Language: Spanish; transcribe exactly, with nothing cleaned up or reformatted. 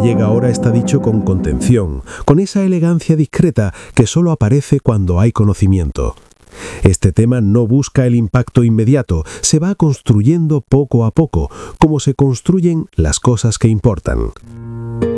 llega ahora está dicho con contención, con esa elegancia discreta que solo aparece cuando hay conocimiento. Este tema no busca el impacto inmediato, se va construyendo poco a poco, como se construyen las cosas que importan.